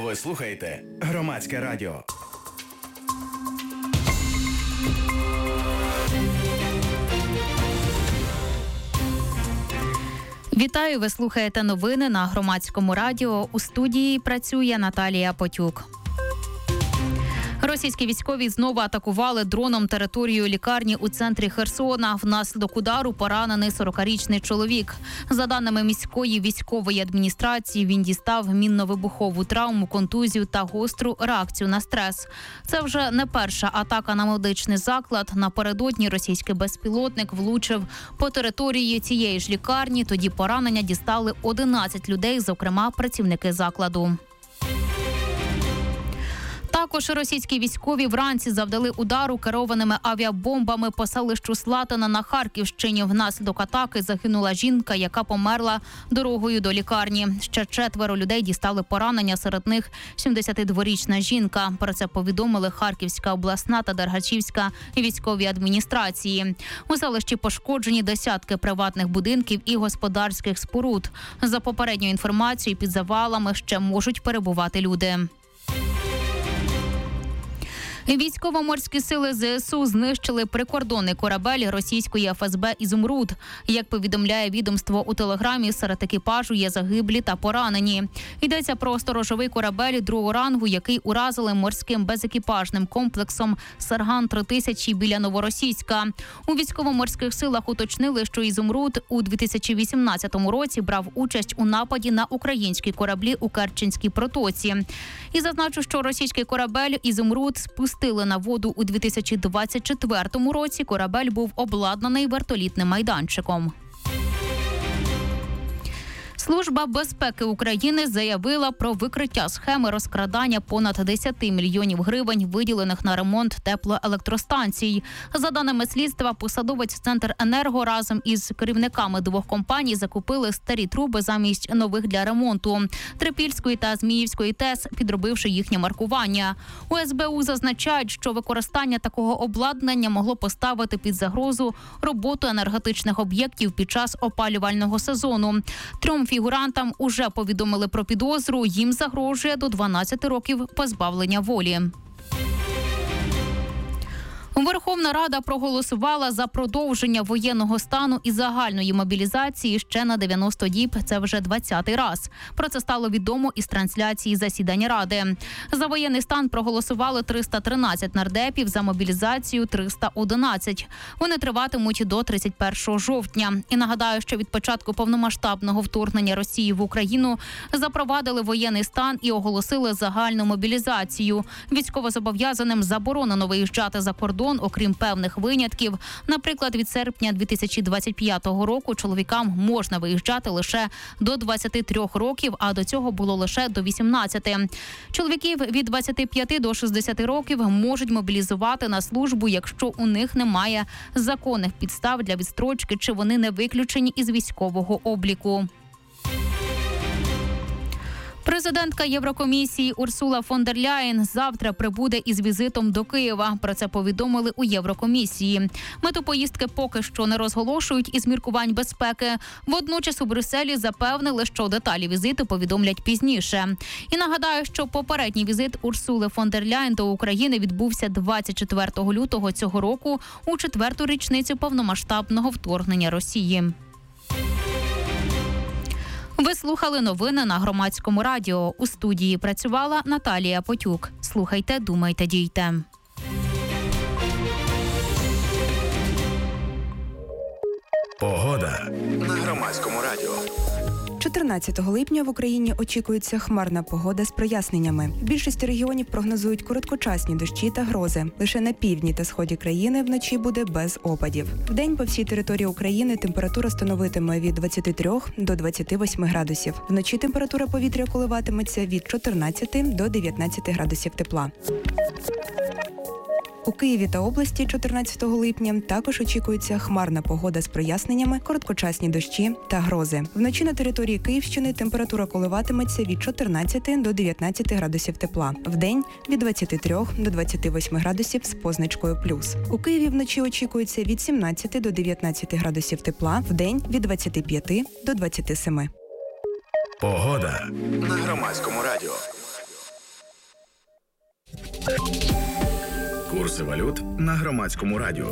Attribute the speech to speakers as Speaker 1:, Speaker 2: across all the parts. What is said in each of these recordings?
Speaker 1: Ви слухаєте Громадське радіо.
Speaker 2: Вітаю, ви слухаєте новини на Громадському радіо. У студії працює Наталія Потюк. Російські військові знову атакували дроном територію лікарні у центрі Херсона. Внаслідок удару поранений 40-річний чоловік. За даними міської військової адміністрації, він дістав мінно-вибухову травму, контузію та гостру реакцію на стрес. Це вже не перша атака на медичний заклад. Напередодні російський безпілотник влучив по території цієї ж лікарні. Тоді поранення дістали 11 людей, зокрема працівники закладу. Також російські військові вранці завдали удару керованими авіабомбами по селищу Слатина на Харківщині. Внаслідок атаки загинула жінка, яка померла дорогою до лікарні. Ще 4 людей дістали поранення, серед них 72-річна жінка. Про це повідомили Харківська обласна та Дергачівська військові адміністрації. У селищі пошкоджені десятки приватних будинків і господарських споруд. За попередньою інформацією, під завалами ще можуть перебувати люди. Військово-морські сили ЗСУ знищили прикордонний корабель російської ФСБ «Ізумруд». Як повідомляє відомство у телеграмі, серед екіпажу є загиблі та поранені. Йдеться про сторожовий корабель другого рангу, який уразили морським безекіпажним комплексом «Сарган-3000» біля Новоросійська. У військово-морських силах уточнили, що «Ізумруд» у 2018 році брав участь у нападі на українські кораблі у Керченській протоці. І зазначу, що російський корабель «Ізумруд» спустили на воду у 2024 році. Корабель був обладнаний вертолітним майданчиком. Служба безпеки України заявила про викриття схеми розкрадання понад 10 мільйонів гривень, виділених на ремонт теплоелектростанцій. За даними слідства, посадовець Центренерго разом із керівниками 2 компаній закупили старі труби замість нових для ремонту – Трипільської та Зміївської ТЕС, підробивши їхнє маркування. У СБУ зазначають, що використання такого обладнання могло поставити під загрозу роботу енергетичних об'єктів під час опалювального сезону. 3 фігурантам уже повідомили про підозру, їм загрожує до 12 років позбавлення волі. Верховна Рада проголосувала за продовження воєнного стану і загальної мобілізації ще на 90 діб. Це вже 20-й раз. Про це стало відомо із трансляції засідання Ради. За воєнний стан проголосували 313 нардепів, за мобілізацію – 311. Вони триватимуть до 31 жовтня. І нагадаю, що від початку повномасштабного вторгнення Росії в Україну запровадили воєнний стан і оголосили загальну мобілізацію. Військовозобов'язаним заборонено виїжджати за кордон, окрім певних винятків. Наприклад, від серпня 2025 року чоловікам можна виїжджати лише до 23 років, а до цього було лише до 18. Чоловіків від 25 до 60 років можуть мобілізувати на службу, якщо у них немає законних підстав для відстрочки чи вони не виключені із військового обліку. Президентка Єврокомісії Урсула фон дер Ляєн завтра прибуде із візитом до Києва. Про це повідомили у Єврокомісії. Мету поїздки поки що не розголошують із міркувань безпеки. Водночас у Брюсселі запевнили, що деталі візиту повідомлять пізніше. І нагадаю, що попередній візит Урсули фон дер Ляєн до України відбувся 24 лютого цього року у 4-ту річницю повномасштабного вторгнення Росії. Ви слухали новини на Громадському радіо. У студії працювала Наталія Потюк. Слухайте, думайте, дійте.
Speaker 1: Погода на Громадському радіо.
Speaker 3: 14 липня в Україні очікується хмарна погода з проясненнями. В більшості регіонів прогнозують короткочасні дощі та грози. Лише на півдні та сході країни вночі буде без опадів. Вдень по всій території України температура становитиме від 23 до 28 градусів. Вночі температура повітря коливатиметься від 14 до 19 градусів тепла. У Києві та області 14 липня також очікується хмарна погода з проясненнями, короткочасні дощі та грози. Вночі на території Київщини температура коливатиметься від 14 до 19 градусів тепла. Вдень – від 23 до 28 градусів з позначкою плюс. У Києві вночі очікується від 17 до 19 градусів тепла, вдень – від 25 до 27.
Speaker 1: Погода на Громадському радіо. Курси валют на Громадському радіо.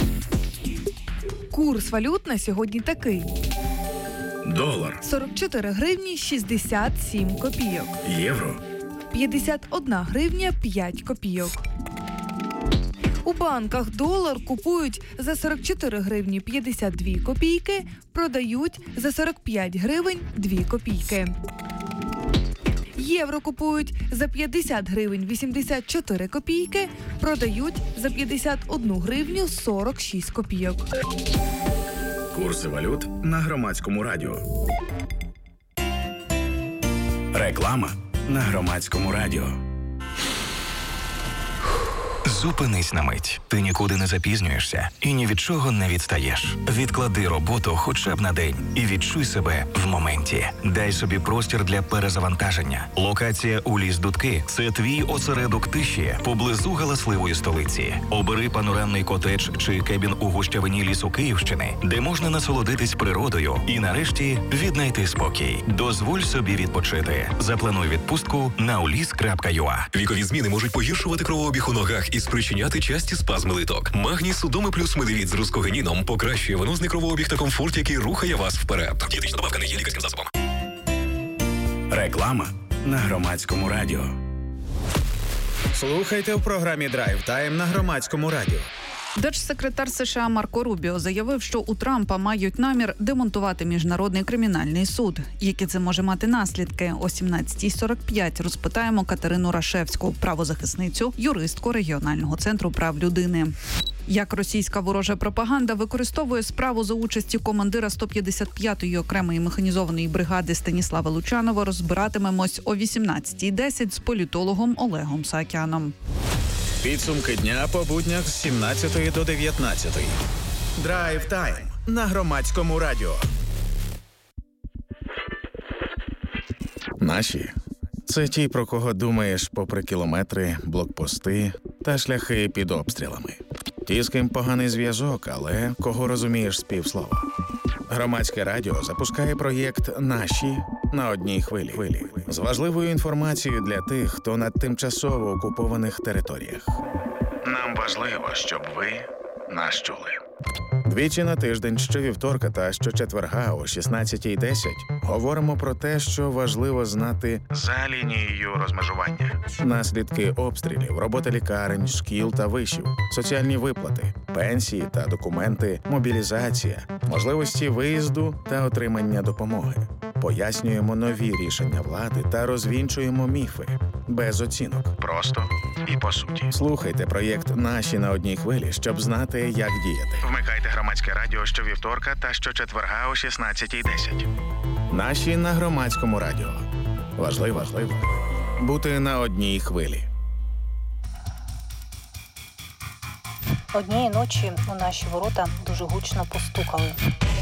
Speaker 4: Курс валют на сьогодні такий.
Speaker 1: Долар,
Speaker 4: 44 гривні 67 копійок.
Speaker 1: євро,
Speaker 4: 51 гривня 5 копійок. У банках долар купують за 44 гривні 52 копійки, продають за 45 гривень 2 копійки. Євро купують за 50 гривень 84 копійки, продають за 51 гривню 46 копійок.
Speaker 1: курси валют на Громадському радіо. Реклама на Громадському радіо.
Speaker 5: Зупинись на мить. Ти нікуди не запізнюєшся і ні від чого не відстаєш. Відклади роботу хоча б на день і відчуй себе в моменті. Дай собі простір для перезавантаження. Локація у Ліс-Дудки – це твій осередок тиші поблизу галасливої столиці. Обери панорамний котедж чи кебін у гущавині лісу Київщини, де можна насолодитись природою і нарешті віднайти спокій. Дозволь собі відпочити. Заплануй відпустку на ulis.ua.
Speaker 6: Вікові зміни можуть погіршувати кровообіг у ногах і спричиняти часті спазми литок. Магній Судоми плюс Медевіт з рускогеніном покращує венозний кровообіг та комфорт, який рухає вас вперед. Дієтична добавка не є лікарським засобом.
Speaker 1: Реклама на Громадському радіо. Слухайте в програмі «Драйв Тайм» на Громадському радіо.
Speaker 7: Держсекретар США Марко Рубіо заявив, що у Трампа мають намір демонтувати Міжнародний кримінальний суд. Які це може мати наслідки? О 17:45 розпитаємо Катерину Рашевську, правозахисницю, юристку регіонального центру прав людини. Як російська ворожа пропаганда використовує справу за участі командира 155-ї окремої механізованої бригади Станіслава Лучанова, розбиратимемось о 18:10 з політологом Олегом Саакяном.
Speaker 1: Підсумки дня по буднях з 17 до 19. Драйв Тайм на Громадському радіо. Наші – це ті, про кого думаєш попри кілометри, блокпости та шляхи під обстрілами. Ті, з ким поганий зв'язок, але кого розумієш з півслова. Громадське радіо запускає проєкт «Наші» на одній хвилі. З важливою інформацією для тих, хто на тимчасово окупованих територіях. Нам важливо, щоб ви нас чули. Двічі на тиждень, щовівторка та щочетверга о 16:10 говоримо про те, що важливо знати за лінією розмежування. Наслідки обстрілів, робота лікарень, шкіл та вишів, соціальні виплати, пенсії та документи, мобілізація, можливості виїзду та отримання допомоги. Пояснюємо нові рішення влади та розвінчуємо міфи. Без оцінок. Просто і по суті. Слухайте проєкт «Наші» на одній хвилі, щоб знати, як діяти. Вмикайте Громадське радіо щовівторка та щочетверга о 16:10. «Наші» на Громадському радіо. Важливо бути на одній хвилі.
Speaker 8: Однієї ночі у наші ворота дуже гучно постукали.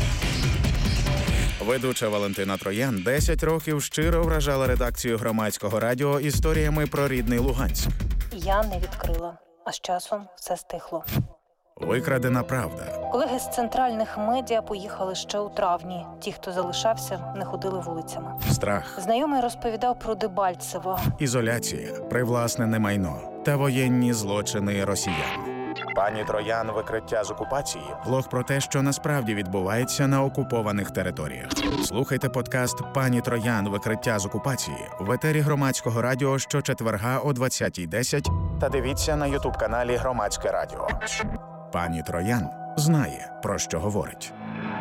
Speaker 1: Ведуча Валентина Троян 10 років щиро вражала редакцію Громадського радіо історіями про рідний Луганськ.
Speaker 8: Я не відкрила, а з часом все стихло.
Speaker 1: Викрадена правда.
Speaker 8: Колеги з центральних медіа поїхали ще у травні. Ті, хто залишався, не ходили вулицями.
Speaker 1: Страх.
Speaker 8: Знайомий розповідав про Дебальцево.
Speaker 1: Ізоляція, привласнене майно та воєнні злочини росіян. Пані Троян «Викриття з окупації» – влог про те, що насправді відбувається на окупованих територіях. Слухайте подкаст «Пані Троян. Викриття з окупації» в етері Громадського радіо щочетверга о 20:10 та дивіться на ютуб-каналі Громадське радіо. Пані Троян знає, про що говорить.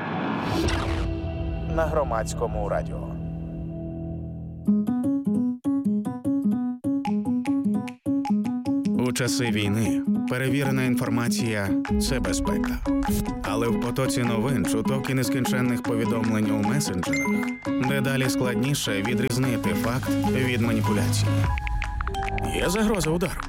Speaker 1: На Громадському радіо. У часи війни перевірена інформація – це безпека. Але в потоці новин, чуток і нескінченних повідомлень у месенджерах дедалі складніше відрізнити факт від маніпуляції. Є загроза удару.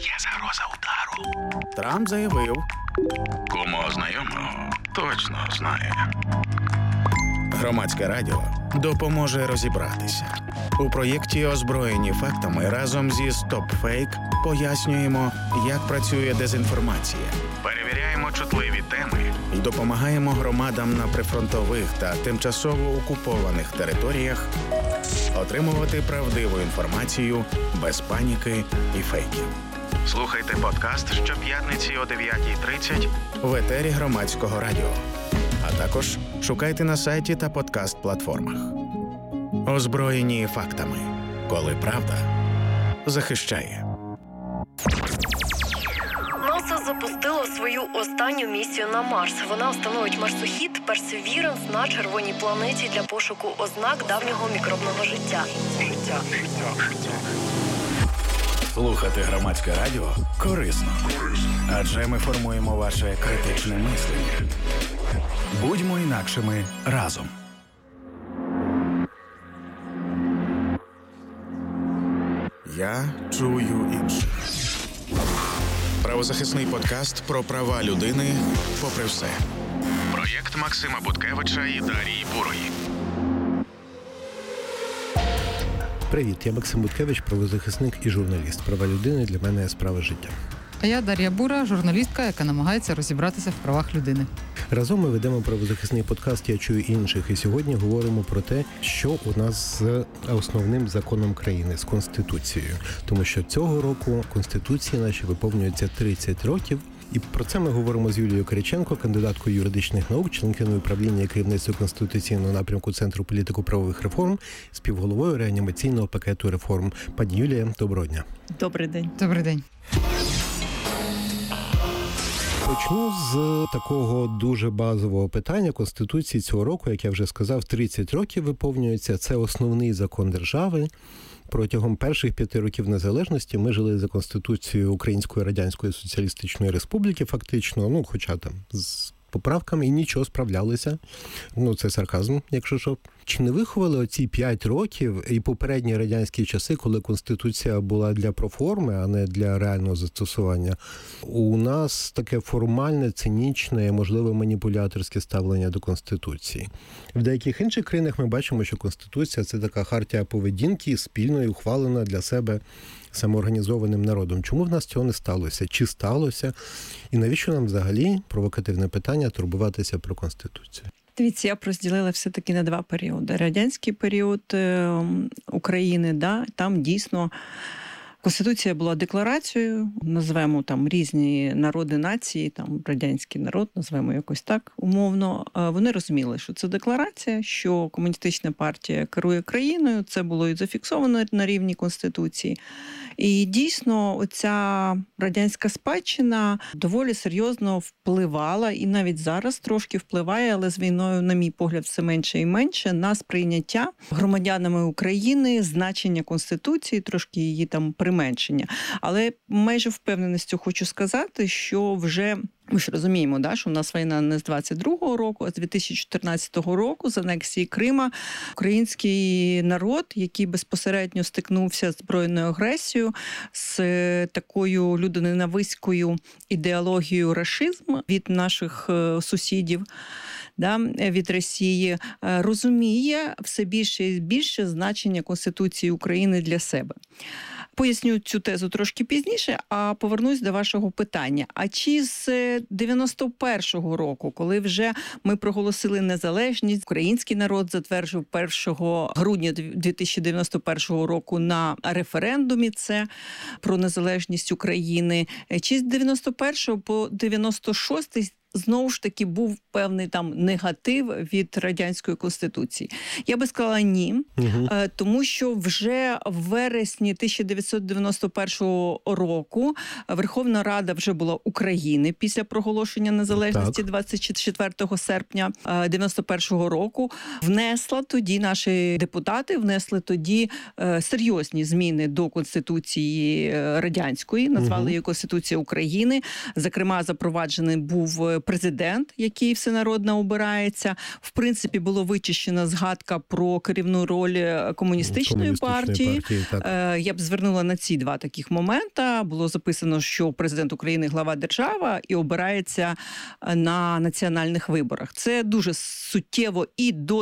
Speaker 1: Трамп заявив. Кому знайомого точно знає. Громадське радіо допоможе розібратися. У проєкті «Озброєні фактами» разом зі StopFake пояснюємо, як працює дезінформація. Перевіряємо чутливі теми і допомагаємо громадам на прифронтових та тимчасово окупованих територіях отримувати правдиву інформацію без паніки і фейків. Слухайте подкаст щоп'ятниці о 9:30 в етері Громадського радіо. А також шукайте на сайті та подкаст-платформах. Озброєні фактами, коли правда захищає.
Speaker 9: НАСА запустило свою останню місію на Марс. Вона встановить марсохід Perseverance на червоній планеті для пошуку ознак давнього мікробного життя.
Speaker 10: Слухати Громадське радіо корисно. Адже ми формуємо ваше критичне мислення. Будьмо інакшими разом.
Speaker 1: Я чую інших. Правозахисний подкаст про права людини попри все. Проєкт Максима Буткевича і Дарії Бурої.
Speaker 11: Привіт, я Максим Буткевич, правозахисник і журналіст. Права людини для мене – справа життя.
Speaker 12: А я Дар'я Бура, журналістка, яка намагається розібратися в правах людини.
Speaker 11: Разом ми ведемо правозахисний подкаст «Я чую інших» і сьогодні говоримо про те, що у нас з основним законом країни, з Конституцією. Тому що цього року Конституції наші виповнюється 30 років. І про це ми говоримо з Юлією Кириченко, кандидаткою юридичних наук, членкиною правління і керівництва Конституційного напрямку Центру політико-правових реформ, співголовою реанімаційного пакету реформ. Пані Юлія, доброго дня.
Speaker 12: Добрий день. Добрий день.
Speaker 11: Почну з такого дуже базового питання. Конституції цього року, як я вже сказав, 30 років виповнюється. Це основний закон держави. Протягом перших 5 років незалежності ми жили за Конституцією Української Радянської Соціалістичної Республіки, фактично, хоча там з поправками, і нічого, справлялися. Це сарказм, якщо що. Чи не виховали оці 5 років і попередні радянські часи, коли Конституція була для проформи, а не для реального застосування, у нас таке формальне, цинічне, можливо, маніпуляторське ставлення до Конституції? В деяких інших країнах ми бачимо, що Конституція – це така хартія поведінки, спільно і ухвалена для себе самоорганізованим народом. Чому в нас цього не сталося? Чи сталося? І навіщо нам взагалі, провокативне питання, турбуватися про Конституцію?
Speaker 13: Дивіться, я б розділила все-таки на 2 періоди. Радянський період України, там дійсно Конституція була декларацією, назвемо там різні народи, нації, там радянський народ, назвемо якось так умовно. Вони розуміли, що це декларація, що комуністична партія керує країною, це було і зафіксовано на рівні Конституції. І дійсно оця радянська спадщина доволі серйозно впливала, і навіть зараз трошки впливає, але з війною, на мій погляд, все менше і менше, на сприйняття громадянами України значення Конституції, трошки її там применшення. Але майже впевненістю хочу сказати, що вже ми ж розуміємо, що в нас війна не з 22-го року, а з 2014 року, з анексії Крима, український народ, який безпосередньо стикнувся з збройною агресією, з такою людоненавиською ідеологією рашизм від наших сусідів, від Росії, розуміє все більше і більше значення Конституції України для себе. Поясню цю тезу трошки пізніше, а повернусь до вашого питання. А чи з 91-го року, коли вже ми проголосили незалежність, український народ затверджував 1 грудня 2091 року на референдумі це про незалежність України, чи з 91 по 96 знову ж таки був певний там негатив від Радянської Конституції? Я би сказала ні, тому що вже в вересні 1991 року Верховна Рада вже була України після проголошення незалежності 24 серпня 91 року. Внесла тоді, наші депутати внесли тоді серйозні зміни до Конституції радянської, назвали її Конституція України. Зокрема, запроваджений був президент, який всенародно обирається. В принципі, було вичищена згадка про керівну роль комуністичної партії. Я б звернула на ці 2 таких моменти. Було записано, що президент України – глава держави і обирається на національних виборах. Це дуже суттєво, і до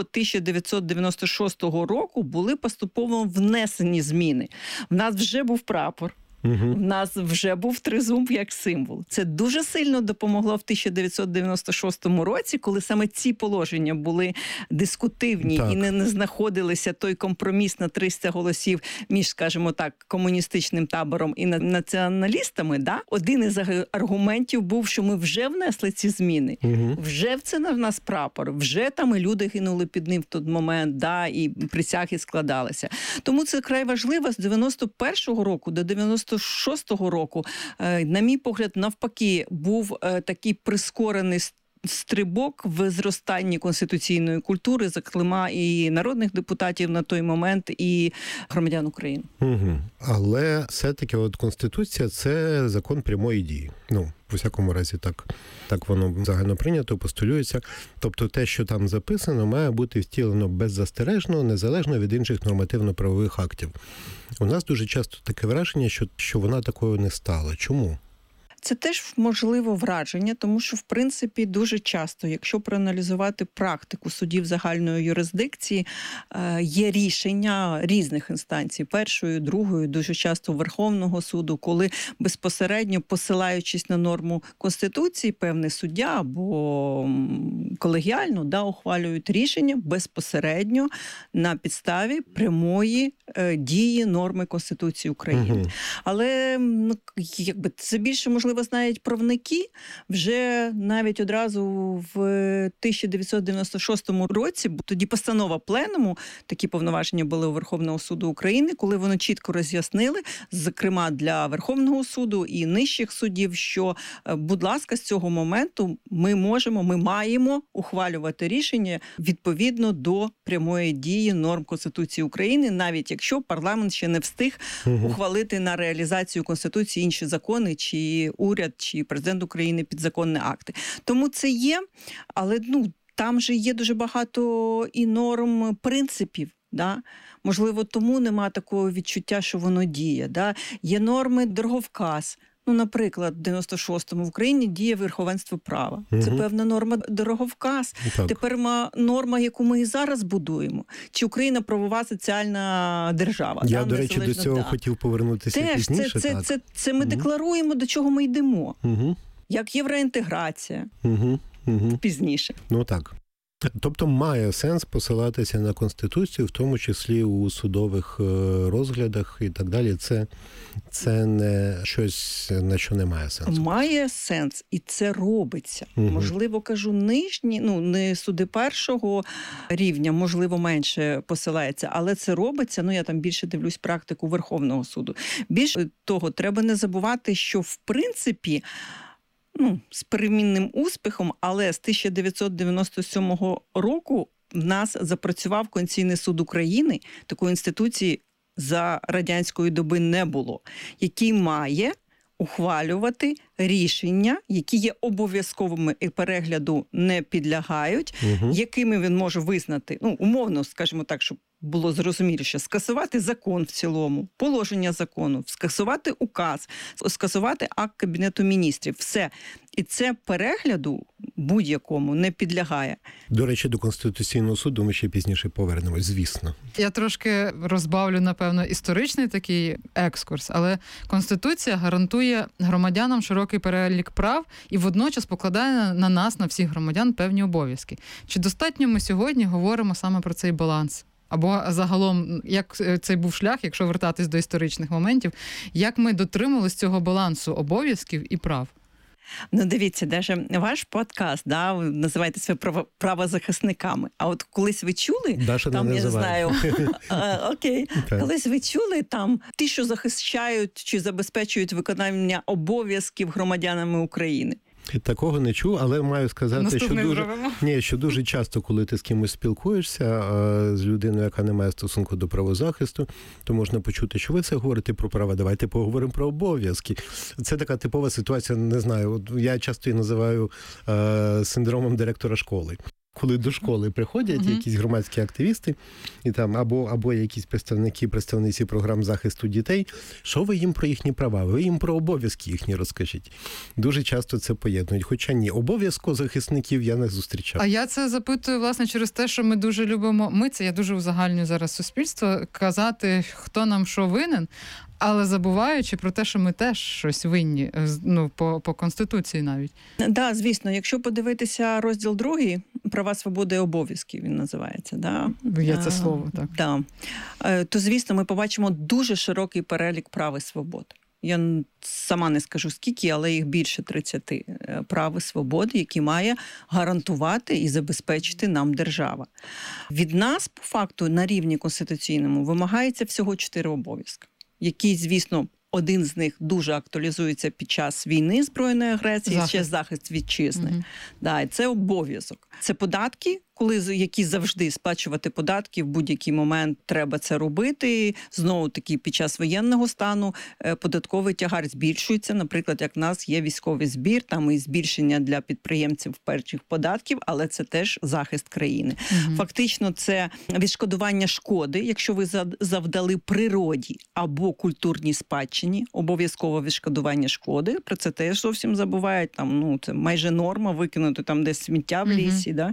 Speaker 13: 1996 року були поступово внесені зміни. В нас вже був прапор. В нас вже був тризуб як символ. Це дуже сильно допомогло в 1996 році, коли саме ці положення були дискутивні і не знаходилися той компроміс на 300 голосів між, скажімо так, комуністичним табором і націоналістами. Да? Один із аргументів був, що ми вже внесли ці зміни, вже це на нас прапор, вже там і люди гинули під ним в той момент, да, і присяги складалися. Тому це край важливо. З 91-го року до 96-го року, на мій погляд, навпаки, був такий прискорений стрибок в зростанні конституційної культури, зокрема і народних депутатів на той момент, і громадян України.
Speaker 11: Але все-таки от Конституція – це закон прямої дії. Ну, в усякому разі, так воно загально прийнято, постулюється. Тобто те, що там записано, має бути втілено беззастережно, незалежно від інших нормативно-правових актів. У нас дуже часто таке враження, що вона такою не стала. Чому?
Speaker 13: Це теж можливо враження, тому що, в принципі, дуже часто, якщо проаналізувати практику судів загальної юрисдикції, є рішення різних інстанцій, першої, другої, дуже часто Верховного суду, коли безпосередньо, посилаючись на норму Конституції, певний суддя або колегіально ухвалюють рішення безпосередньо на підставі прямої дії норми Конституції України. Але це більше, можливо, знають правники. Вже навіть одразу в 1996 році, тоді постанова Пленуму, такі повноваження були у Верховного суду України, коли вони чітко роз'яснили, зокрема для Верховного суду і нижчих судів, що, будь ласка, з цього моменту ми маємо ухвалювати рішення відповідно до прямої дії норм Конституції України, навіть якщо парламент ще не встиг ухвалити на реалізацію Конституції інші закони, чи уряд, чи президент України підзаконні акти. Тому це є, але там же є дуже багато і норм принципів. Да? Можливо, тому нема такого відчуття, що воно діє. Да? Є норми дороговказ. Наприклад, в 96-му в Україні діє верховенство права. Це певна норма дороговказ. Тепер норма, яку ми і зараз будуємо. Чи Україна правова соціальна держава?
Speaker 11: Я, до речі, до цього хотів повернутися пізніше.
Speaker 13: Це ми декларуємо, до чого ми йдемо. Як євроінтеграція. Пізніше.
Speaker 11: Так. Тобто має сенс посилатися на Конституцію, в тому числі у судових розглядах і так далі. Це не щось, на що немає сенсу.
Speaker 13: Має сенс, і це робиться. Можливо, кажу, нижні, не суди першого рівня, можливо, менше посилається, але це робиться, я там більше дивлюсь практику Верховного суду. Більше того, треба не забувати, що, в принципі, з перемінним успіхом, але з 1997 року в нас запрацював Конституційний суд України, такої інституції за радянської доби не було, який має ухвалювати рішення, які є обов'язковими і перегляду не підлягають, якими він може визнати, умовно, скажімо так, щоб було зрозуміліше, скасувати закон в цілому, положення закону, скасувати указ, скасувати акт Кабінету міністрів. Все. І це перегляду будь-якому не підлягає.
Speaker 11: До речі, до Конституційного суду ми ще пізніше повернемось, звісно.
Speaker 12: Я трошки розбавлю, напевно, історичний такий екскурс, але Конституція гарантує громадянам широкий перелік прав і водночас покладає на нас, на всіх громадян, певні обов'язки. Чи достатньо ми сьогодні говоримо саме про цей баланс? Або загалом, як цей був шлях, якщо вертатись до історичних моментів, як ми дотримувались цього балансу обов'язків і прав?
Speaker 13: Дивіться, навіть ваш подкаст, ви називаєте себе правозахисниками. А от колись ви чули,
Speaker 11: Даша
Speaker 13: там,
Speaker 11: не
Speaker 13: я
Speaker 11: знаю.
Speaker 13: Окей, колись ви чули там ті, що захищають чи забезпечують виконання обов'язків громадянами України?
Speaker 11: Такого не чув, але маю сказати, що дуже часто, коли ти з кимось спілкуєшся, з людиною, яка не має стосунку до правозахисту, то можна почути, що ви це говорите про права, давайте поговоримо про обов'язки. Це така типова ситуація, не знаю, я часто її називаю синдромом директора школи. Коли до школи приходять якісь громадські активісти, і там або якісь представниці програм захисту дітей, що ви їм про їхні права? Ви їм про обов'язки їхні розкажіть. Дуже часто це поєднують. Хоча ні, обов'язку захисників я не зустрічав.
Speaker 12: А я це запитую, власне, через те, що ми дуже любимо, я дуже узагальнюю зараз суспільство, казати, хто нам що винен, Але забуваючи про те, що ми теж щось винні, по Конституції навіть.
Speaker 13: Да, звісно, якщо подивитися розділ 2, права, свободи і обов'язки, він називається. Да?
Speaker 12: Є це слово, так.
Speaker 13: Да. То, звісно, ми побачимо дуже широкий перелік прав і свобод. Я сама не скажу скільки, але їх більше 30 прав і свобод, які має гарантувати і забезпечити нам держава. Від нас, по факту, на рівні конституційному вимагається всього 4 обов'язки, які, звісно, один з них дуже актуалізується під час війни, збройної агресії, ще захист вітчизни. Угу. Да, і це обов'язок. Це податки, які завжди сплачувати податки, в будь-який момент треба це робити. Знову-таки, під час воєнного стану податковий тягар збільшується. Наприклад, як в нас є військовий збір, там і збільшення для підприємців перших податків, але це теж захист країни. Угу. Фактично, це відшкодування шкоди, якщо ви завдали природі або культурній спадщині, обов'язково відшкодування шкоди. Про це теж зовсім забувають. Там, це майже норма викинути там десь сміття в лісі. Да?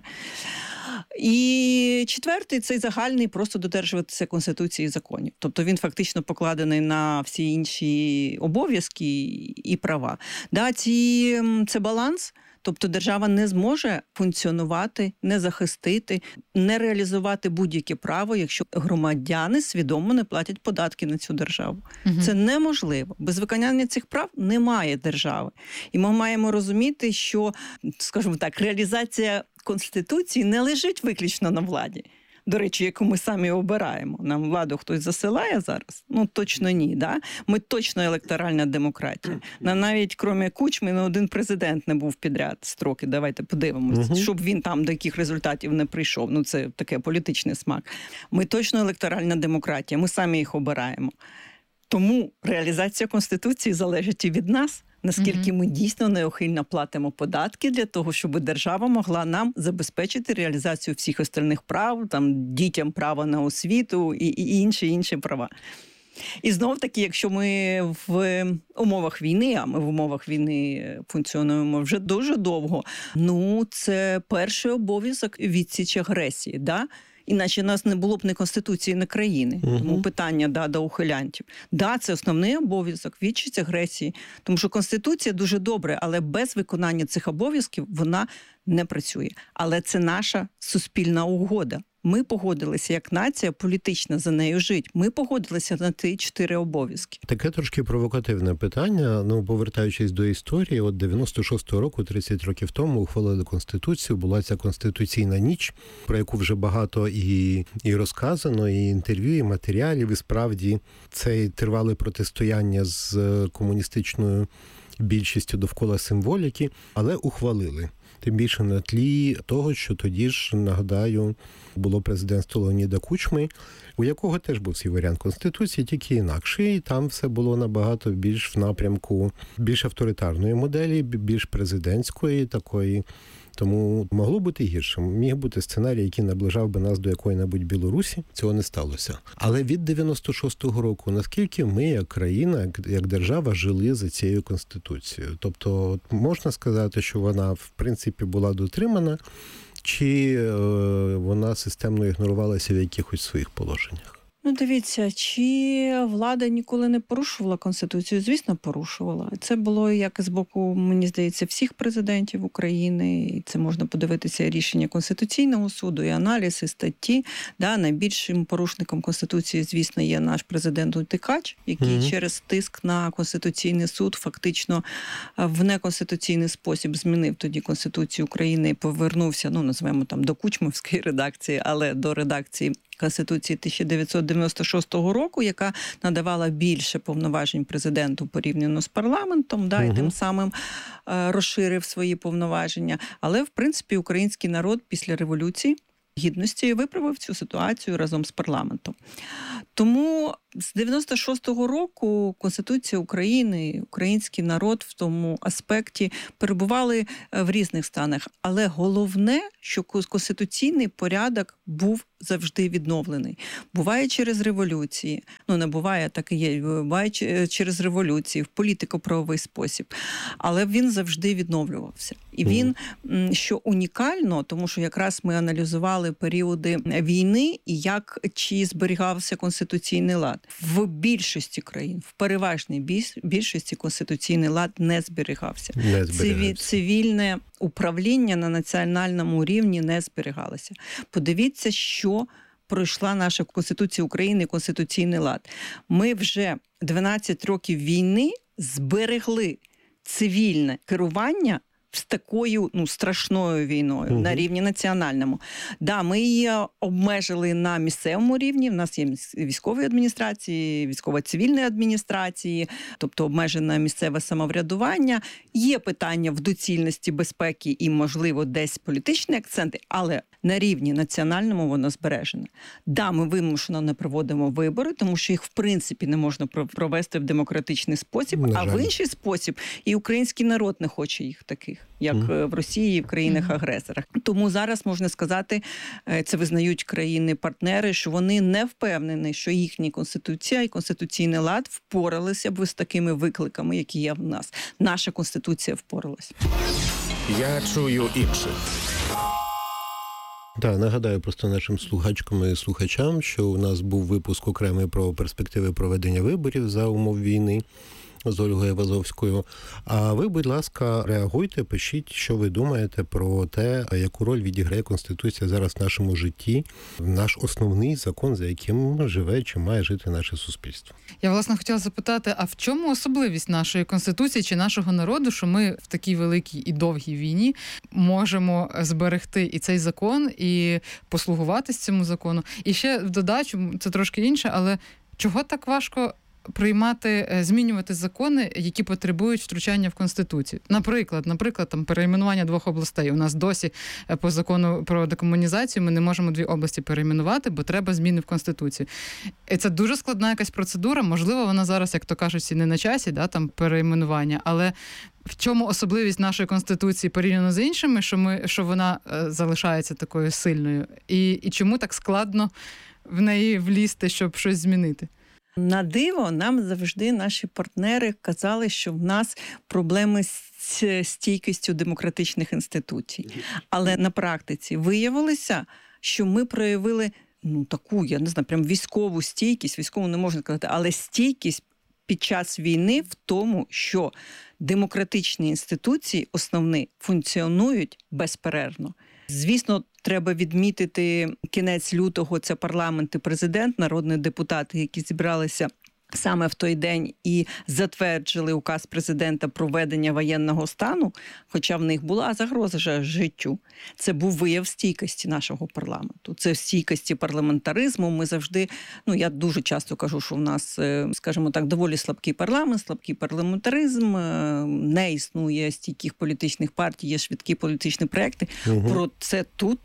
Speaker 13: І 4 – цей загальний, просто додержуватися Конституції і законів. Тобто він фактично покладений на всі інші обов'язки і права. Да, це баланс. Тобто держава не зможе функціонувати, не захистити, не реалізувати будь-яке право, якщо громадяни свідомо не платять податки на цю державу. Угу. Це неможливо. Без виконання цих прав немає держави. І ми маємо розуміти, що, скажімо так, реалізація Конституції не лежить виключно на владі. До речі, яку ми самі обираємо. Нам владу хтось засилає зараз? Точно ні. Да? Ми точно електоральна демократія. Навіть, крім Кучми, один президент не був підряд строки. Давайте подивимося, щоб він там до яких результатів не прийшов. Це таке політичний смак. Ми точно електоральна демократія. Ми самі їх обираємо. Тому реалізація Конституції залежить і від нас, наскільки ми дійсно неухильно платимо податки для того, щоб держава могла нам забезпечити реалізацію всіх остальних прав, там, дітям право на освіту і інші права. І знов-таки, якщо ми в умовах війни, а ми в умовах війни функціонуємо вже дуже довго, це перший обов'язок відсіч агресії, да? Іначе у нас не було б ні Конституції, ні країни. Тому питання до ухилянтів. Це основний обов'язок, відсіч агресії. Тому що Конституція дуже добре, але без виконання цих обов'язків вона не працює. Але це наша суспільна угода. Ми погодилися, як нація політична, за нею жити. Ми погодилися на ті 4 обов'язки.
Speaker 11: Таке трошки провокативне питання. Повертаючись до історії, от 96-го року, 30 років тому, ухвалили Конституцію. Була ця Конституційна ніч, про яку вже багато і розказано, і інтерв'ю, і матеріалів. І справді це тривали протистояння з комуністичною більшістю довкола символіки, але ухвалили. Тим більше на тлі того, що тоді ж, нагадаю, було президентство Леоніда Кучми, у якого теж був свій варіант Конституції, тільки інакший. І там все було набагато більш в напрямку більш авторитарної моделі, більш президентської такої. Тому могло бути гірше. Міг бути сценарій, який наближав би нас до якої-небудь Білорусі. Цього не сталося. Але від 96-го року, наскільки ми, як країна, як держава, жили за цією Конституцією? Тобто, можна сказати, що вона, в принципі, була дотримана, чи вона системно ігнорувалася в якихось своїх положеннях?
Speaker 13: Дивіться, чи влада ніколи не порушувала Конституцію? Звісно, порушувала. Це було як з боку, мені здається, всіх президентів України. І це можна подивитися рішення Конституційного суду, і аналіз, і статті. Найбільшим порушником Конституції, звісно, є наш президент Утикач, який через тиск на Конституційний суд фактично в неконституційний спосіб змінив тоді Конституцію України і повернувся, називаємо до кучмівської редакції, але до редакції Конституції 1996 року, яка надавала більше повноважень президенту порівняно з парламентом, і тим самим розширив свої повноваження. Але, в принципі, український народ після Революції Гідності виправив цю ситуацію разом з парламентом. Тому з 96-го року Конституція України, український народ в тому аспекті перебували в різних станах. Але головне, що конституційний порядок був завжди відновлений. Буває через революції, не буває, так і є, буває через революції, в політико-правовий спосіб. Але він завжди відновлювався. І він, що унікально, тому що якраз ми аналізували періоди війни і чи зберігався конституційний лад. лад. В більшості країн, в переважній більшості конституційний лад не зберігався. Цивільне управління на національному рівні не зберігалося. Подивіться, що пройшла наша Конституція України, Конституційний лад. Ми вже 12 років війни зберегли цивільне керування з такою страшною війною на рівні національному. Да, ми її обмежили на місцевому рівні, в нас є військові адміністрації, військово-цивільні адміністрації, тобто обмежене місцеве самоврядування. Є питання в доцільності безпеки і, можливо, десь політичні акценти, але на рівні національному воно збережене. Да, ми вимушено не проводимо вибори, тому що їх, в принципі, не можна провести в демократичний спосіб, а в інший спосіб і український народ не хоче їх таких, як в Росії і в країнах-агресорах. Тому зараз, можна сказати, це визнають країни-партнери, що вони не впевнені, що їхня Конституція і Конституційний лад впоралися б з такими викликами, які є в нас. Наша Конституція впоралась.
Speaker 1: Я чую інших.
Speaker 11: Так, нагадаю просто нашим слухачкам і слухачам, що у нас був випуск окремий про перспективи проведення виборів за умов війни з Ольгою Вазовською. А ви, будь ласка, реагуйте, пишіть, що ви думаєте про те, яку роль відіграє Конституція зараз в нашому житті, наш основний закон, за яким живе чи має жити наше суспільство.
Speaker 12: Я, власне, хотіла запитати, а в чому особливість нашої Конституції чи нашого народу, що ми в такій великій і довгій війні можемо зберегти і цей закон, і послугуватись цьому закону? І ще в додачу, це трошки інше, але чого так важко змінювати закони, які потребують втручання в Конституцію. Наприклад, там перейменування 2 областей. У нас досі по закону про декомунізацію ми не можемо 2 області перейменувати, бо треба зміни в Конституцію. І це дуже складна якась процедура. Можливо, вона зараз, як то кажуть, і не на часі, там перейменування, але в чому особливість нашої Конституції порівняно з іншими, що вона залишається такою сильною? І чому так складно в неї влізти, щоб щось змінити?
Speaker 13: На диво, нам завжди наші партнери казали, що в нас проблеми з стійкістю демократичних інституцій. Але на практиці виявилося, що ми проявили таку, я не знаю, прям військову стійкість, військову не можна сказати, але стійкість під час війни в тому, що демократичні інституції основні функціонують безперервно. Звісно, треба відмітити кінець лютого, це парламент і президент, народні депутати, які зібралися саме в той день і затвердили указ президента про введення воєнного стану, хоча в них була загроза життю. Це був вияв стійкості нашого парламенту. Це стійкості парламентаризму. Ми завжди, я дуже часто кажу, що в нас, скажімо так, доволі слабкий парламент, слабкий парламентаризм, не існує стійких політичних партій, є швидкі політичні проекти. Про це тут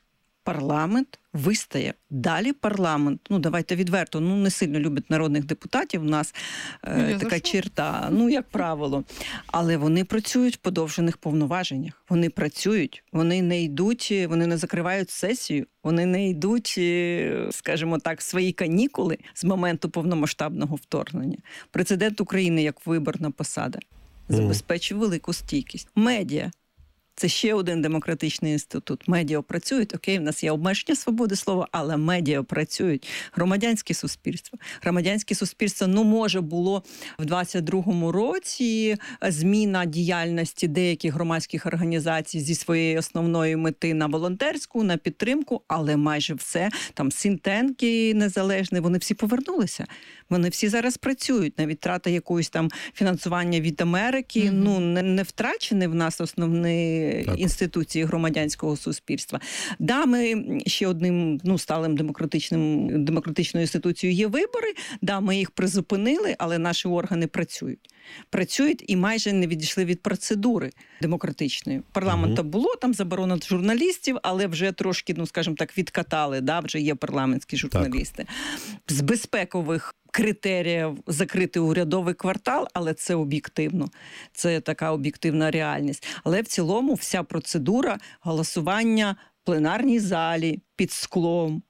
Speaker 13: парламент вистає. Далі парламент, давайте відверто, не сильно любить народних депутатів, у нас така черта, як правило. Але вони працюють в подовжених повноваженнях. Вони працюють, вони не йдуть, вони не закривають сесію, вони не йдуть, скажімо так, в свої канікули з моменту повномасштабного вторгнення. Президент України, як виборна посада, забезпечив велику стійкість. Медіа. Це ще один демократичний інститут. Медіа працюють, окей, в нас є обмеження свободи слова, але медіа працюють. Громадянське суспільство. Громадянське суспільство, може, було в 22-му році зміна діяльності деяких громадських організацій зі своєї основної мети на волонтерську, на підтримку, але майже все, там синтенки незалежні, вони всі повернулися. Вони всі зараз працюють. Навіть трата якогось там фінансування від Америки, не втрачені в нас основні інституції громадянського суспільства. Да, ми ще одним сталим демократичною інституцією є вибори. Да, ми їх призупинили, але наші органи працюють. Працюють і майже не відійшли від процедури демократичної. Парламента було, там заборона журналістів, але вже трошки, скажімо так, відкатали, вже є парламентські журналісти. З безпекових критеріїв закрити урядовий квартал, але це об'єктивно. Це така об'єктивна реальність. Але в цілому вся процедура голосування в пленарній залі, під склом,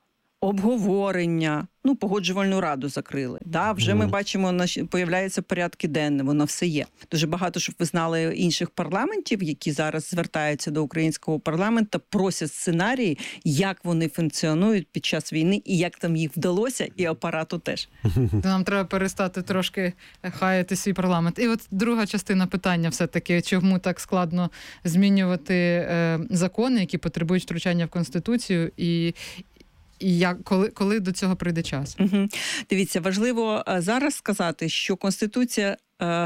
Speaker 13: обговорення, погоджувальну раду закрили. Да, вже ми бачимо, появляються порядки денні, воно все є. Дуже багато, щоб ви знали, інших парламентів, які зараз звертаються до українського парламенту, просять сценарії, як вони функціонують під час війни і як там їх вдалося, і апарату теж.
Speaker 12: Нам треба перестати трошки хаяти свій парламент. І от друга частина питання все-таки, чому так складно змінювати закони, які потребують втручання в Конституцію, і коли до цього прийде час?
Speaker 13: Дивіться, важливо зараз сказати, що Конституція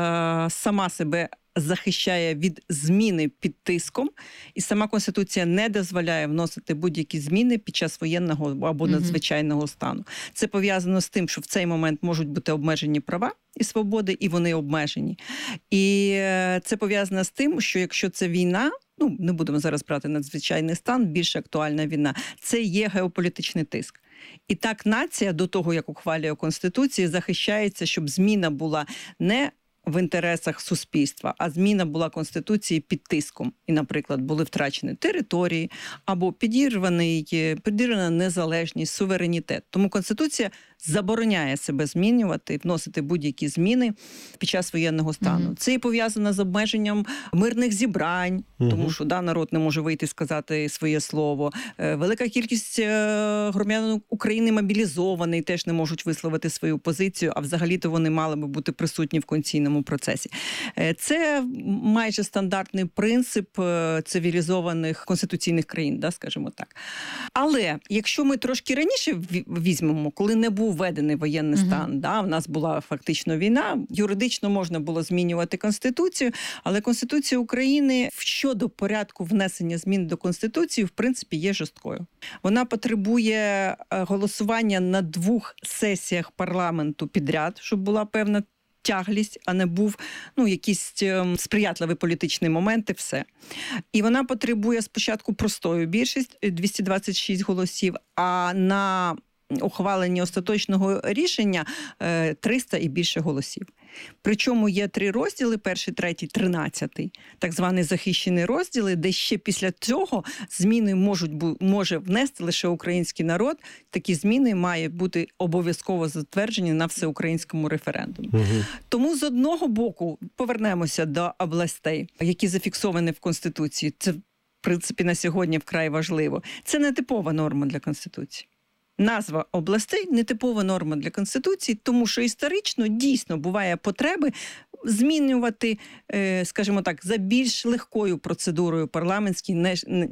Speaker 13: сама себе захищає від зміни під тиском, і сама Конституція не дозволяє вносити будь-які зміни під час воєнного або надзвичайного стану. Це пов'язано з тим, що в цей момент можуть бути обмежені права і свободи, і вони обмежені. І це пов'язано з тим, що якщо це війна, не будемо зараз брати надзвичайний стан, більш актуальна війна, це є геополітичний тиск. І так нація до того, як ухвалює Конституцію, захищається, щоб зміна була не в інтересах суспільства, а зміна була Конституції під тиском. І, наприклад, були втрачені території або підірвана незалежність, суверенітет. Тому Конституція забороняє себе змінювати, вносити будь-які зміни під час воєнного стану. Це і пов'язано з обмеженням мирних зібрань, тому що народ не може вийти і сказати своє слово. Велика кількість громадян України мобілізовані, теж не можуть висловити свою позицію, а взагалі-то вони мали би бути присутні в конституційному процесі. Це майже стандартний принцип цивілізованих конституційних країн, скажімо так. Але якщо ми трошки раніше візьмемо, коли не був введений воєнний стан, в нас була фактично війна, юридично можна було змінювати Конституцію, але Конституція України щодо порядку внесення змін до Конституції, в принципі, є жорсткою. Вона потребує голосування на 2 сесіях парламенту підряд, щоб була певна тяглість, а не був якийсь сприятливий політичний момент і все. І вона потребує спочатку простої більшість, 226 голосів, а на ухвалення остаточного рішення 300 і більше голосів. Причому є 3 розділи, 1, 3, 13, так звані захищені розділи, де ще після цього зміни може внести лише український народ. Такі зміни мають бути обов'язково затверджені на всеукраїнському референдумі. Тому з одного боку повернемося до областей, які зафіксовані в Конституції. Це, в принципі, на сьогодні вкрай важливо. Це не типова норма для Конституції. Назва областей – нетипова норма для Конституції, тому що історично дійсно буває потреби змінювати, скажімо так, за більш легкою процедурою парламентською,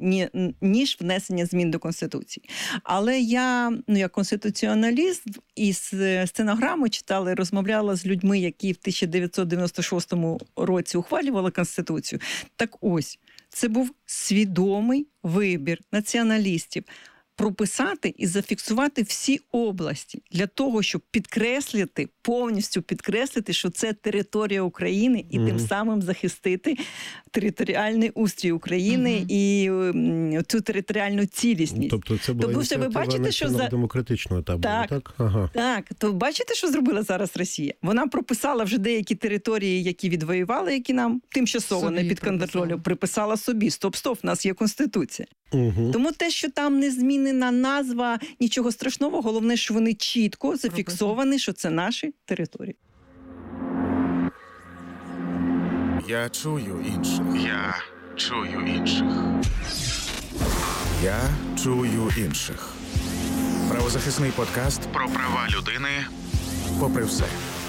Speaker 13: ніж внесення змін до Конституції. Але я, як конституціоналіст, із стенограми читала і розмовляла з людьми, які в 1996 році ухвалювали Конституцію. Так ось, це був свідомий вибір націоналістів прописати і зафіксувати всі області для того, щоб повністю підкреслити, що це територія України і тим самим захистити територіальний устрій України і цю територіальну цілісність.
Speaker 11: Тобто це була ініціатива націонал-демократичного табору, так?
Speaker 13: Так. То бачите, що зробила зараз Росія? Вона прописала вже деякі території, які відвоювали, які нам тимчасово не під контролем, приписала собі. Стоп, в нас є Конституція. Тому те, що там не змінена назва, нічого страшного, головне, що вони чітко зафіксовані, що це наші території.
Speaker 1: Я чую інших. Я чую інших. Я чую інших. Правозахисний подкаст про права людини попри все.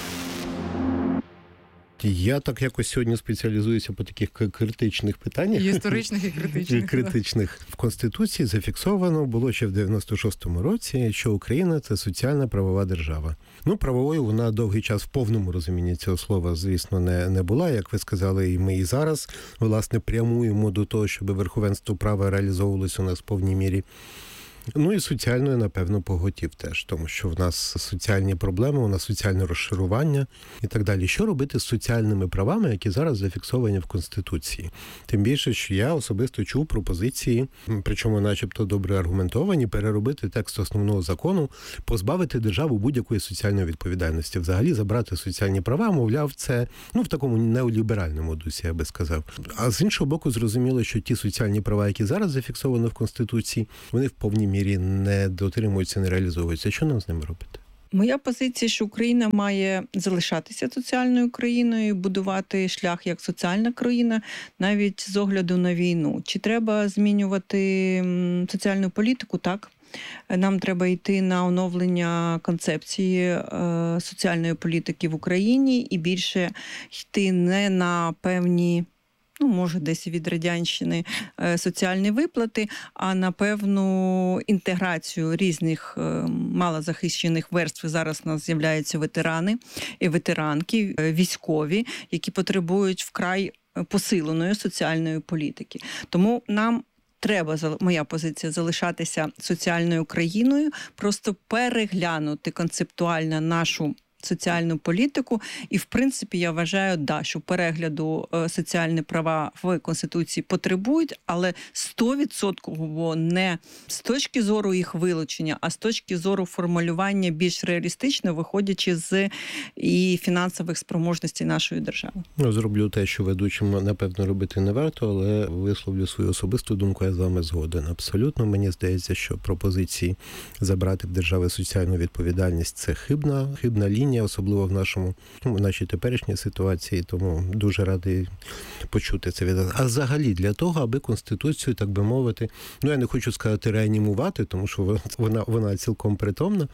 Speaker 11: Я так якось сьогодні спеціалізуюся по таких критичних питаннях.
Speaker 12: Історичних і критичних.
Speaker 11: Критичних. В Конституції зафіксовано було ще в 96-му році, що Україна – це соціальна правова держава. Правовою вона довгий час в повному розумінні цього слова, звісно, не була. Як ви сказали, і ми і зараз, власне, прямуємо до того, щоб верховенство права реалізовувалося у нас в повній мірі. І соціальною, напевно, поготів теж, тому що в нас соціальні проблеми, у нас соціальне розшарування і так далі. Що робити з соціальними правами, які зараз зафіксовані в Конституції? Тим більше, що я особисто чув пропозиції, причому начебто добре аргументовані, переробити текст основного закону, позбавити державу будь-якої соціальної відповідальності. Взагалі забрати соціальні права, мовляв, це в такому неоліберальному дусі, я би сказав. А з іншого боку, зрозуміло, що ті соціальні права, які зараз зафіксовані в Конституції, вони в повній мірі мірі не дотримуються, не реалізовуються. Що нам з ними робити?
Speaker 13: Моя позиція, що Україна має залишатися соціальною країною, будувати шлях як соціальна країна, навіть з огляду на війну. Чи треба змінювати соціальну політику? Так. Нам треба йти на оновлення концепції соціальної політики в Україні і більше йти не на певні, може, десь від радянщини соціальні виплати, а на певну інтеграцію різних малозахищених верств. Зараз у нас з'являються ветерани і ветеранки, військові, які потребують вкрай посиленої соціальної політики. Тому нам треба, моя позиція, залишатися соціальною країною, просто переглянути концептуально нашу соціальну політику. І, в принципі, я вважаю, що перегляду соціальні права в Конституції потребують, але 100% не з точки зору їх вилучення, а з точки зору формулювання більш реалістично, виходячи з і фінансових спроможностей нашої держави.
Speaker 11: Зроблю те, що ведучим, напевно, робити не варто, але висловлю свою особисту думку, я з вами згоден. Абсолютно, мені здається, що пропозиції забрати в держави соціальну відповідальність – це хибна лінія, особливо в нашій теперішній ситуації, тому дуже радий почути це від вас. А взагалі для того, аби Конституцію, так би мовити, я не хочу сказати реанімувати, тому що вона цілком притомна,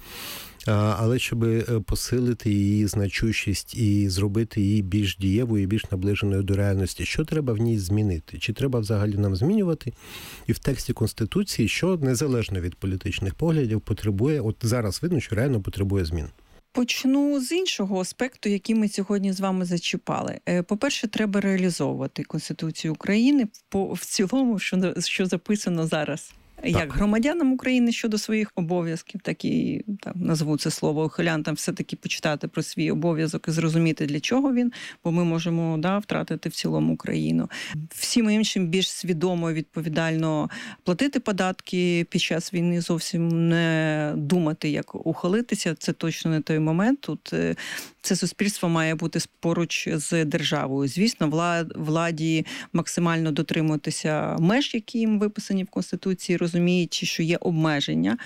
Speaker 11: але щоб посилити її значущість і зробити її більш дієвою, більш наближеною до реальності. Що треба в ній змінити? Чи треба взагалі нам змінювати? І в тексті Конституції, що незалежно від політичних поглядів потребує, от зараз видно, що реально потребує змін.
Speaker 13: Почну з іншого аспекту, який ми сьогодні з вами зачіпали. По-перше, треба реалізовувати Конституцію України в цілому, що записано зараз. Як громадянам України щодо своїх обов'язків, так і назву це слово ухилянтам, все-таки почитати про свій обов'язок і зрозуміти, для чого він, бо ми можемо втратити в цілому країну. Всім іншим більш свідомо і відповідально платити податки під час війни, зовсім не думати, як ухилитися. Це точно не той момент. Тут це суспільство має бути поруч з державою. Звісно, владі максимально дотримуватися меж, які їм виписані в Конституції, розуміючи, що є обмеження,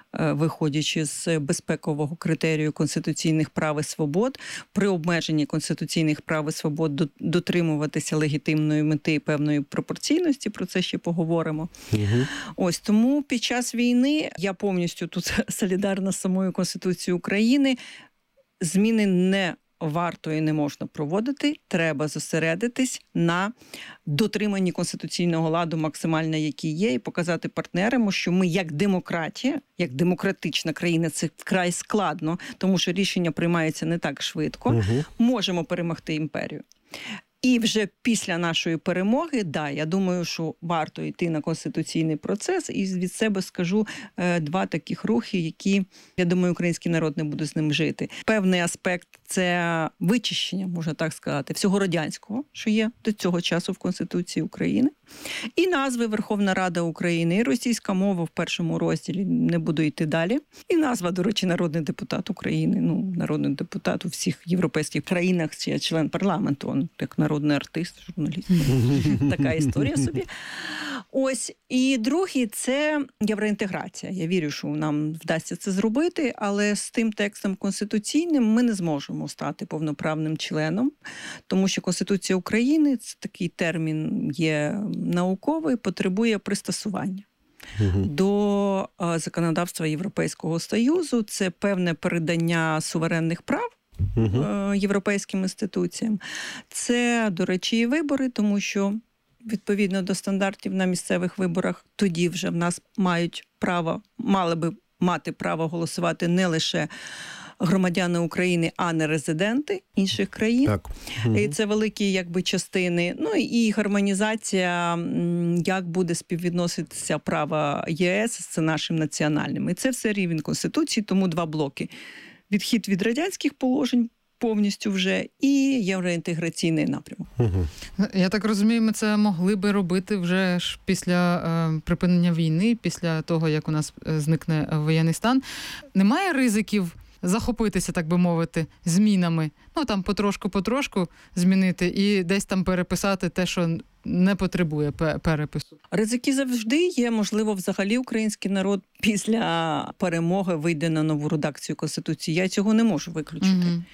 Speaker 13: виходячи з безпекового критерію конституційних прав і свобод, при обмеженні конституційних прав і свобод дотримуватися легітимної мети і певної пропорційності, про це ще поговоримо. Ось тому під час війни я повністю тут солідарна з самою Конституцією України. Зміни не варто і не можна проводити, треба зосередитись на дотриманні конституційного ладу максимально, який є, і показати партнерам, що ми як демократія, як демократична країна, це вкрай складно, тому що рішення приймаються не так швидко, можемо перемогти імперію. І вже після нашої перемоги, я думаю, що варто йти на конституційний процес. І від себе скажу два таких рухи, які, я думаю, український народ не буде з ним жити. Певний аспект – це вичищення, можна так сказати, всього радянського, що є до цього часу в Конституції України. І назви Верховна Рада України, і російська мова в першому розділі, не буду йти далі. І назва, до речі, народний депутат України, народний депутат у всіх європейських країнах, чи член парламенту, як народний артист, журналіст. Така історія собі. Ось. І другий – це євроінтеграція. Я вірю, що нам вдасться це зробити, але з тим текстом конституційним ми не зможемо стати повноправним членом, тому що Конституція України – це такий термін є науковий, потребує пристосування до законодавства Європейського Союзу. Це певне передання суверенних прав європейським інституціям. Це, до речі, і вибори, тому що відповідно до стандартів на місцевих виборах тоді вже в нас мали би мати право голосувати не лише громадяни України, а не резиденти інших країн. І це великі частини. І гармонізація, як буде співвідноситися право ЄС з нашим національним. І це все рівень Конституції, тому два блоки. Відхід від радянських положень повністю вже і євроінтеграційний напрямок.
Speaker 12: Я так розумію, ми це могли би робити вже ж після припинення війни, після того, як у нас зникне воєнний стан. Немає ризиків захопитися, так би мовити, змінами. Ну, там потрошку змінити і десь там переписати те, що не потребує перепису.
Speaker 13: Ризики завжди є. Можливо, взагалі український народ після перемоги вийде на нову редакцію Конституції. Я цього не можу виключити.